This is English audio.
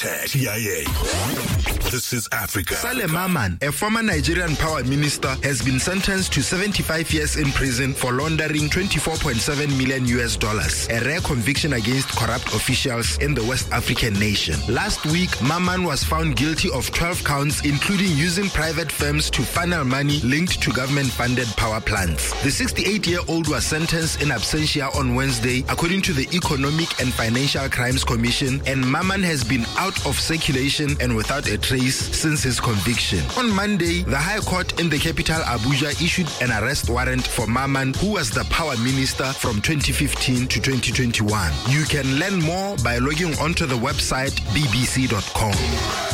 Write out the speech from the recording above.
TIA. This is Africa. Saleh Maman, a former Nigerian power minister, has been sentenced to 75 years in prison for laundering $24.7 million, a rare conviction against corrupt officials in the West African nation. Last week, Maman was found guilty of 12 counts, including using private firms to funnel money linked to government-funded power plants. The 68-year-old was sentenced in absentia on Wednesday, according to the Economic and Financial Crimes Commission, and Maman has been out of circulation and without a trace since his conviction. On Monday, the High Court in the capital Abuja issued an arrest warrant for Maman, who was the power minister from 2015 to 2021. You can learn more by logging onto the website bbc.com.